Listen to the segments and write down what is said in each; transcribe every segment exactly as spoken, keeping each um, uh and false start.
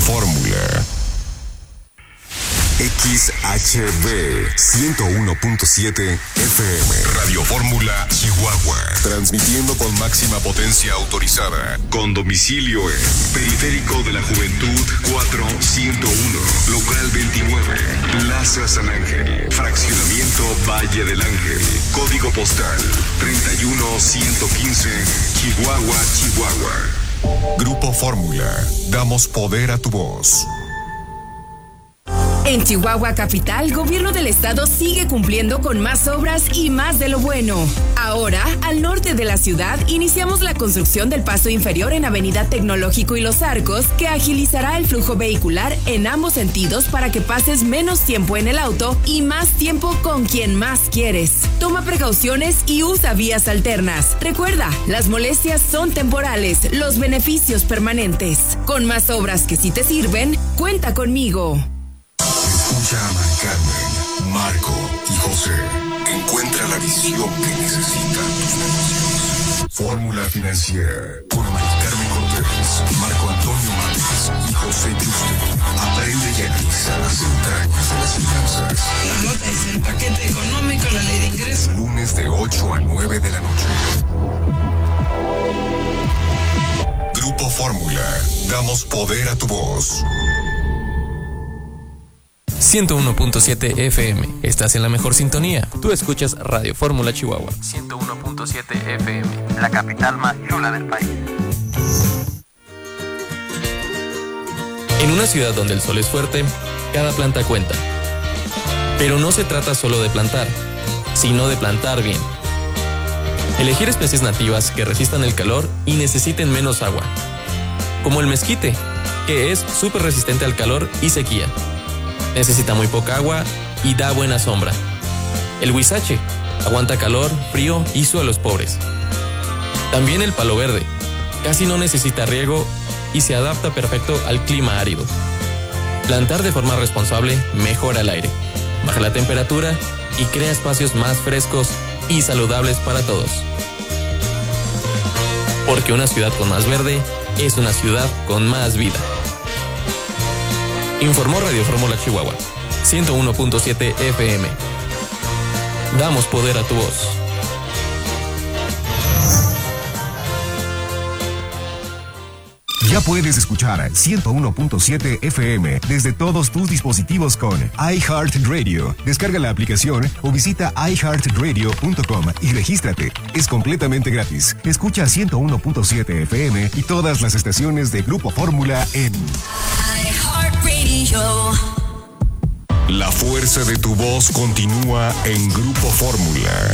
Fórmula. X H B ciento uno punto siete F M. Radio Fórmula Chihuahua. Transmitiendo con máxima potencia autorizada. Con domicilio en Periférico de la Juventud cuatro ciento uno. Local veintinueve. Plaza San Ángel. Fraccionamiento Valle del Ángel. Código postal treinta y uno ciento quince. Chihuahua, Chihuahua. Grupo Fórmula. Damos poder a tu voz. En Chihuahua Capital, Gobierno del Estado sigue cumpliendo con más obras y más de lo bueno. Ahora, al norte de la ciudad, iniciamos la construcción del paso inferior en Avenida Tecnológico y Los Arcos, que agilizará el flujo vehicular en ambos sentidos para que pases menos tiempo en el auto y más tiempo con quien más quieres. Toma precauciones y usa vías alternas. Recuerda, las molestias son temporales, los beneficios permanentes. Con más obras que sí te sirven, cuenta conmigo. Escucha a Mari Carmen, Marco y José. Encuentra la visión que necesitan tus negocios. Fórmula Financiera con Mari Carmen Cortés, Marco Antonio Márquez y José Justo. Aprende y analiza las entrañas de las finanzas. La nota es el paquete económico, la ley de ingresos. Lunes de ocho a nueve de la noche. Grupo Fórmula. Damos poder a tu voz. ciento uno punto siete F M. Estás en la mejor sintonía. Tú escuchas Radio Fórmula Chihuahua. ciento uno punto siete F M. La capital más chula del país. En una ciudad donde el sol es fuerte, cada planta cuenta. Pero no se trata solo de plantar, sino de plantar bien. Elegir especies nativas que resistan el calor y necesiten menos agua. Como el mezquite, que es súper resistente al calor y sequía. Necesita muy poca agua y da buena sombra. El huizache aguanta calor, frío y suelos pobres. También el palo verde. Casi no necesita riego y se adapta perfecto al clima árido. Plantar de forma responsable mejora el aire, baja la temperatura y crea espacios más frescos y saludables para todos. Porque una ciudad con más verde es una ciudad con más vida. Informó Radio Fórmula Chihuahua, ciento uno punto siete F M. Damos poder a tu voz. Ya puedes escuchar ciento uno punto siete F M desde todos tus dispositivos con iHeartRadio. Descarga la aplicación o visita i heart radio punto com y regístrate. Es completamente gratis. Escucha ciento uno punto siete F M y todas las estaciones de Grupo Fórmula en iHeartRadio. La fuerza de tu voz continúa en Grupo Fórmula.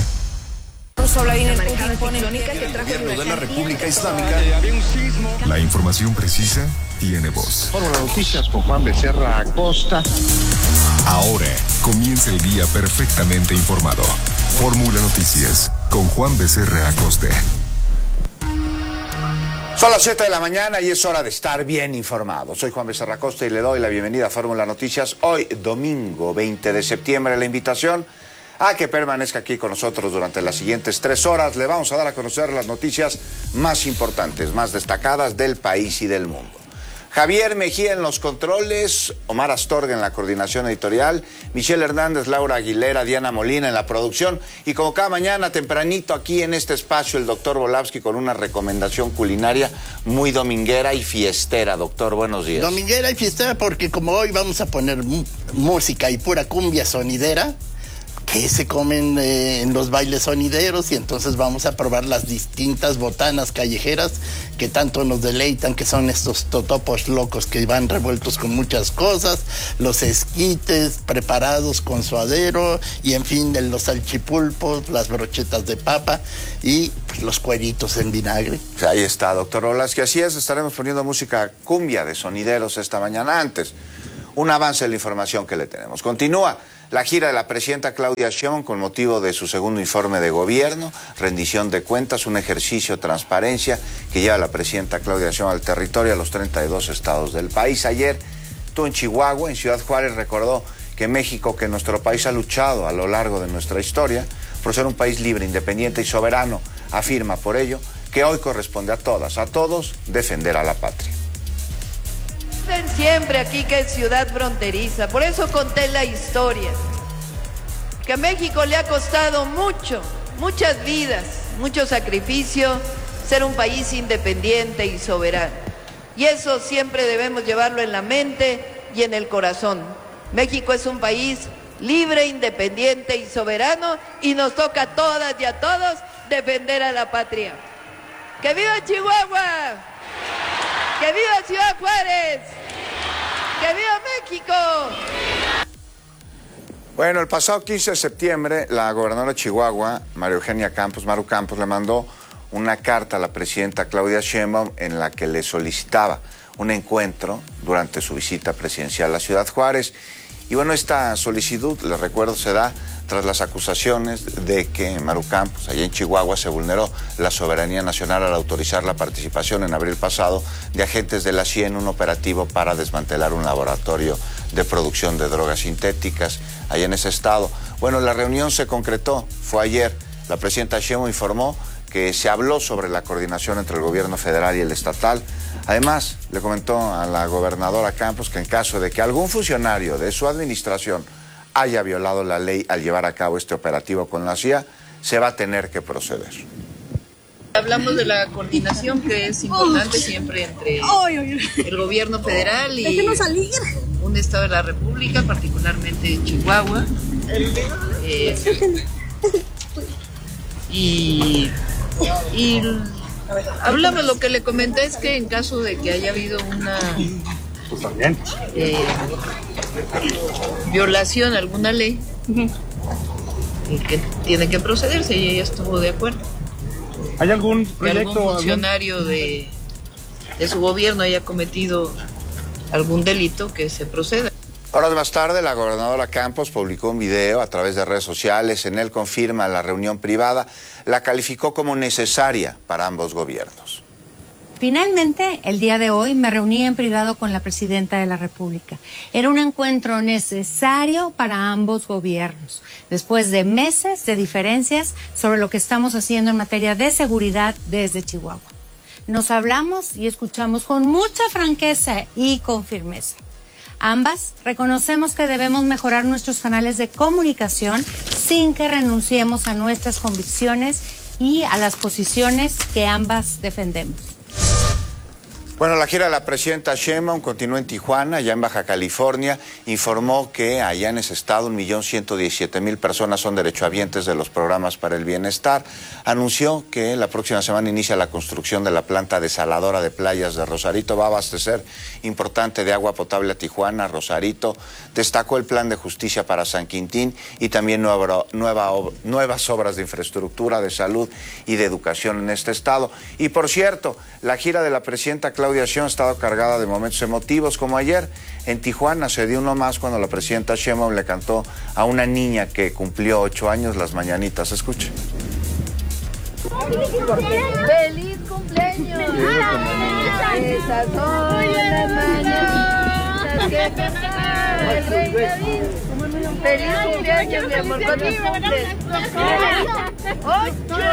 Gobierno de la República Islámica. La información precisa tiene voz. Fórmula Noticias con Juan Becerra Acosta. Ahora comienza el día perfectamente informado. Fórmula Noticias con Juan Becerra Acosta. Son las siete de la mañana y es hora de estar bien informado. Soy Juan Becerra Acosta y le doy la bienvenida a Fórmula Noticias. Hoy, domingo veinte de septiembre, la invitación a que permanezca aquí con nosotros durante las siguientes tres horas. Le vamos a dar a conocer las noticias más importantes, más destacadas del país y del mundo. Javier Mejía en los controles, Omar Astorga en la coordinación editorial, Michelle Hernández, Laura Aguilera, Diana Molina en la producción y como cada mañana tempranito aquí en este espacio el doctor Volavsky con una recomendación culinaria muy dominguera y fiestera. Doctor, buenos días. Dominguera y fiestera porque como hoy vamos a poner música y pura cumbia sonidera, que se comen eh, en los bailes sonideros y entonces vamos a probar las distintas botanas callejeras que tanto nos deleitan, que son estos totopos locos que van revueltos con muchas cosas, los esquites preparados con suadero y en fin, de los salchipulpos, las brochetas de papa y pues, los cueritos en vinagre. Ahí está, doctor Volavsky. Así es, estaremos poniendo música cumbia de sonideros esta mañana. Antes, un avance de la información que le tenemos. Continúa la gira de la presidenta Claudia Sheinbaum con motivo de su segundo informe de gobierno, rendición de cuentas, un ejercicio de transparencia que lleva la presidenta Claudia Sheinbaum al territorio, a los treinta y dos estados del país. Ayer estuvo en Chihuahua, en Ciudad Juárez, recordó que México, que nuestro país ha luchado a lo largo de nuestra historia por ser un país libre, independiente y soberano, afirma por ello que hoy corresponde a todas, a todos, defender a la patria. siempre aquí que es ciudad fronteriza. Por eso conté la historia, que a México le ha costado mucho, muchas vidas, mucho sacrificio, ser un país independiente y soberano. Y eso siempre debemos llevarlo en la mente y en el corazón. México es un país libre, independiente y soberano, y nos toca a todas y a todos defender a la patria. ¡Que viva Chihuahua! ¡Que viva Ciudad Juárez! ¡Que viva México! Bueno, el pasado quince de septiembre, la gobernadora de Chihuahua, María Eugenia Campos, Maru Campos, le mandó una carta a la presidenta Claudia Sheinbaum en la que le solicitaba un encuentro durante su visita presidencial a Ciudad Juárez. Y bueno, esta solicitud, les recuerdo, se da tras las acusaciones de que Maru Campos, allá en Chihuahua, se vulneró la soberanía nacional al autorizar la participación en abril pasado de agentes de la C I E en un operativo para desmantelar un laboratorio de producción de drogas sintéticas allá en ese estado. Bueno, la reunión se concretó, fue ayer. La presidenta Sheinbaum informó que se habló sobre la coordinación entre el gobierno federal y el estatal. Además, le comentó a la gobernadora Campos que en caso de que algún funcionario de su administración haya violado la ley al llevar a cabo este operativo con la C I A, se va a tener que proceder. Hablamos de la coordinación que es importante siempre entre el gobierno federal y un estado de la República, particularmente Chihuahua. Eh, y, y hablamos, lo que le comenté es que en caso de que haya habido una eh, violación a alguna ley, y que tiene que procederse, y ella estuvo de acuerdo. ¿Hay algún proyecto? Que algún funcionario algún... de, de su gobierno haya cometido algún delito, que se proceda. Horas más tarde, la gobernadora Campos publicó un video a través de redes sociales. En él confirma la reunión privada, la calificó como necesaria para ambos gobiernos. Finalmente, el día de hoy me reuní en privado con la presidenta de la República. Era un encuentro necesario para ambos gobiernos, después de meses de diferencias sobre lo que estamos haciendo en materia de seguridad desde Chihuahua. Nos hablamos y escuchamos con mucha franqueza y con firmeza. Ambas reconocemos que debemos mejorar nuestros canales de comunicación sin que renunciemos a nuestras convicciones y a las posiciones que ambas defendemos. Bueno, la gira de la presidenta Sheinbaum continúa en Tijuana, allá en Baja California. Informó que allá en ese estado un millón ciento diecisiete mil personas son derechohabientes de los programas para el bienestar. Anunció que la próxima semana inicia la construcción de la planta desaladora de playas de Rosarito. Va a abastecer importante de agua potable a Tijuana, Rosarito. Destacó el plan de justicia para San Quintín y también nueva, nueva, nuevas obras de infraestructura, de salud y de educación en este estado. Y por cierto, la gira de la presidenta Claudia Sheinbaum ha estado cargada de momentos emotivos, como ayer en Tijuana se dio uno más cuando la presidenta Sheinbaum le cantó a una niña que cumplió ocho años las mañanitas. Escuche. ¡Feliz cumpleaños! Esas son las mañanitas que cantaba el rey David. ¡Feliz cumpleaños, mi amor! ¿Cuántos cumples? ¡Ocho!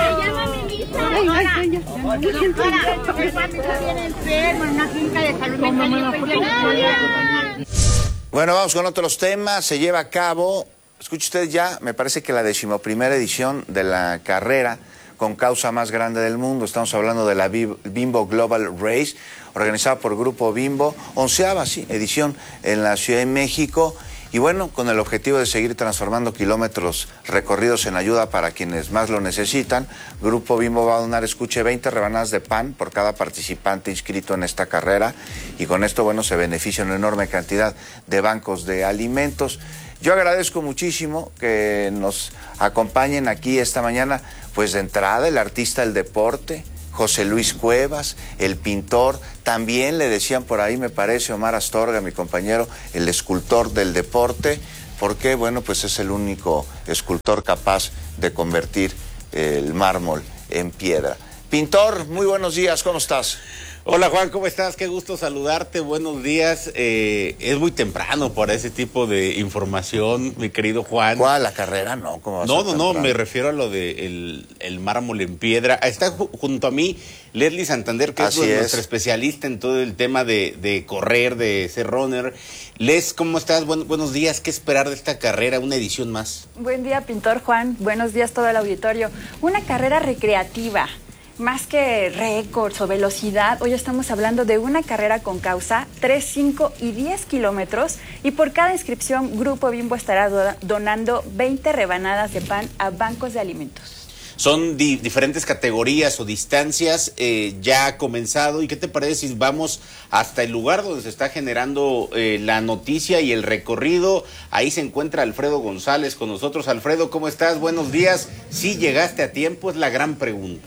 Bueno, vamos con otros temas. Se lleva a cabo, escuche usted ya, me parece que la decimoprimera edición de la carrera con causa más grande del mundo. Estamos hablando de la Bimbo Global Race, organizada por Grupo Bimbo, onceava sí, edición en la Ciudad de México. Y bueno, con el objetivo de seguir transformando kilómetros recorridos en ayuda para quienes más lo necesitan, Grupo Bimbo va a donar, escuche, veinte rebanadas de pan por cada participante inscrito en esta carrera. Y con esto, bueno, se beneficia una enorme cantidad de bancos de alimentos. Yo agradezco muchísimo que nos acompañen aquí esta mañana, pues de entrada, el artista del deporte, José Luis Cuevas, el pintor, también le decían por ahí, me parece, Omar Astorga, mi compañero, el escultor del deporte, porque, bueno, pues es el único escultor capaz de convertir el mármol en piedra. Pintor, muy buenos días, ¿cómo estás? Hola Juan, ¿cómo estás? Qué gusto saludarte, buenos días. Eh, es muy temprano para ese tipo de información, mi querido Juan. ¿Cuál? ¿La carrera? No, ¿cómo va a No, ser no, no, temprano? me refiero a lo de el, el mármol en piedra. Está ju- junto a mí Leslie Santander, que Así es es. nuestra especialista en todo el tema de, de correr, de ser runner. Les, ¿cómo estás? Buen- buenos días, ¿qué esperar de esta carrera? Una edición más. Buen día, pintor Juan. Buenos días todo el auditorio. Una carrera recreativa. Más que récords o velocidad, hoy estamos hablando de una carrera con causa, tres, cinco y diez kilómetros, y por cada inscripción, Grupo Bimbo estará do- donando veinte rebanadas de pan a bancos de alimentos. Son di- diferentes categorías o distancias, eh, ya ha comenzado. ¿Y qué te parece si vamos hasta el lugar donde se está generando eh, la noticia y el recorrido? Ahí se encuentra Alfredo González con nosotros. Alfredo, ¿cómo estás? Buenos días. ¿Sí llegaste a tiempo? Es la gran pregunta.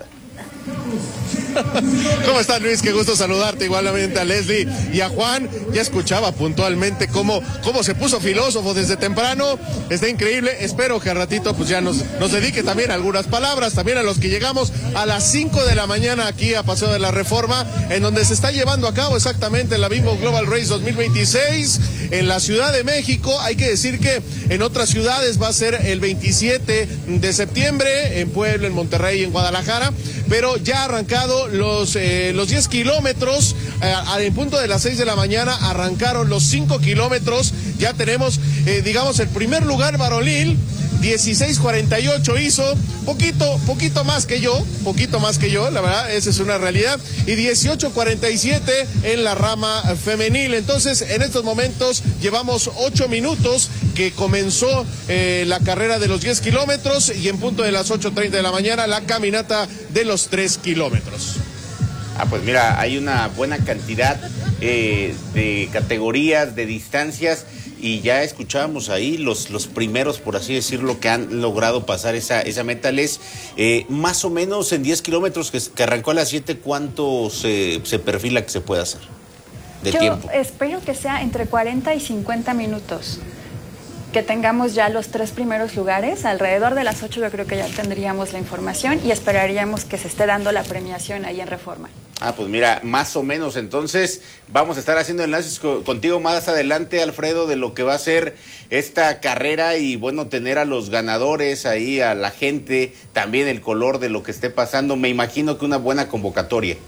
¿Cómo estás, Luis? Qué gusto saludarte, igualmente a Leslie y a Juan. Ya escuchaba puntualmente cómo, cómo se puso filósofo desde temprano. Está increíble. Espero que al ratito pues ya nos, nos dedique también algunas palabras, también a los que llegamos a las cinco de la mañana aquí a Paseo de la Reforma, en donde se está llevando a cabo exactamente la Bimbo Global Race dos mil veintiséis en la Ciudad de México. Hay que decir que en otras ciudades va a ser el veintisiete de septiembre, en Puebla, en Monterrey, en Guadalajara, pero ya ha arrancado los, eh, los diez kilómetros, eh, al punto de las seis de la mañana arrancaron los cinco kilómetros, ya tenemos, eh, digamos, el primer lugar varonil, dieciséis cuarenta y ocho hizo, poquito, poquito más que yo, poquito más que yo, la verdad, esa es una realidad, y dieciocho cuarenta y siete en la rama femenil. Entonces, en estos momentos llevamos ocho minutos que comenzó eh, la carrera de los diez kilómetros y en punto de las ocho treinta de la mañana la caminata de los tres kilómetros. Ah, pues mira, hay una buena cantidad eh, de categorías, de distancias, y ya escuchábamos ahí los, los primeros, por así decirlo, que han logrado pasar esa, esa meta. Les, eh, más o menos en diez kilómetros que, que arrancó a las siete, ¿cuánto se, se perfila que se puede hacer de Yo tiempo? espero que sea entre cuarenta y cincuenta minutos. Que tengamos ya los tres primeros lugares. Alrededor de las ocho yo creo que ya tendríamos la información y esperaríamos que se esté dando la premiación ahí en Reforma. Ah, pues mira, más o menos. Entonces vamos a estar haciendo enlaces co- contigo más adelante, Alfredo, de lo que va a ser esta carrera y bueno, tener a los ganadores ahí, a la gente, también el color de lo que esté pasando. Me imagino que una buena convocatoria.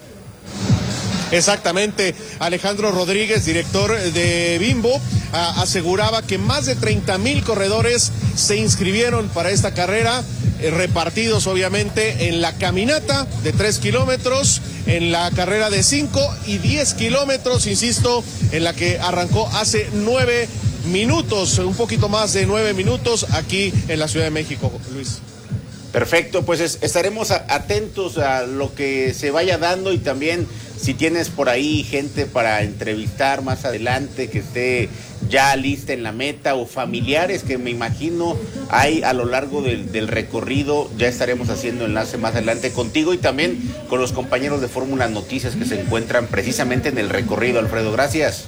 Exactamente, Alejandro Rodríguez, director de Bimbo, a, aseguraba que más de treinta mil corredores se inscribieron para esta carrera, eh, repartidos obviamente en la caminata de tres kilómetros, en la carrera de cinco y diez kilómetros, insisto, en la que arrancó hace nueve minutos, un poquito más de nueve minutos aquí en la Ciudad de México, Luis. Perfecto, pues es, estaremos a, atentos a lo que se vaya dando y también si tienes por ahí gente para entrevistar más adelante que esté ya lista en la meta o familiares que me imagino hay a lo largo del, del recorrido, ya estaremos haciendo enlace más adelante contigo y también con los compañeros de Fórmula Noticias que se encuentran precisamente en el recorrido. Alfredo, gracias.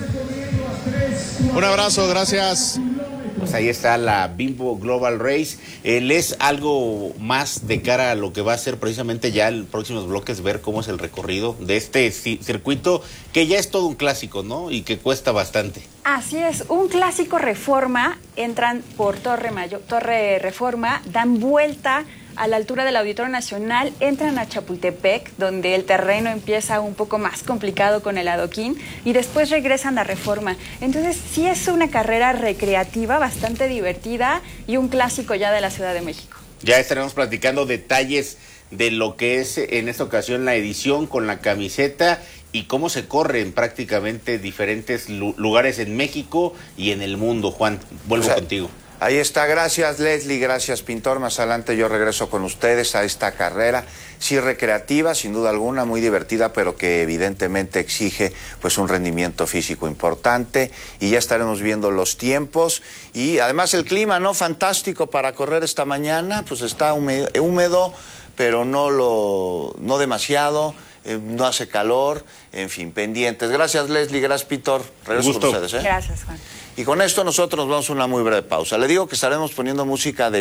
Un abrazo, gracias. Pues ahí está la Bimbo Global Race. Eh, ¿Les algo más de cara a lo que va a ser precisamente ya en próximos bloques, ver cómo es el recorrido de este ci- circuito, que ya es todo un clásico, ¿no? Y que cuesta bastante. Así es, un clásico Reforma, entran por Torre Mayor, Torre Reforma, dan vuelta a la altura del Auditorio Nacional, entran a Chapultepec, donde el terreno empieza un poco más complicado con el adoquín, y después regresan a Reforma. Entonces sí es una carrera recreativa, bastante divertida, y un clásico ya de la Ciudad de México. Ya estaremos platicando detalles de lo que es en esta ocasión la edición con la camiseta y cómo se corre en prácticamente diferentes lu- lugares en México y en el mundo. Juan, vuelvo O sea, contigo. Ahí está, gracias Leslie, gracias Pintor. Más adelante yo regreso con ustedes a esta carrera, sí recreativa, sin duda alguna, muy divertida, pero que evidentemente exige pues un rendimiento físico importante, y ya estaremos viendo los tiempos y además el clima, ¿no? Fantástico para correr esta mañana, pues está húmedo, húmedo pero no lo no demasiado. Eh, no hace calor, en fin, pendientes. Gracias Leslie, gracias Pintor. Regreso con ustedes, ¿eh? Gracias, Juan. Y con esto nosotros nos vamos a una muy breve pausa. Le digo que estaremos poniendo música de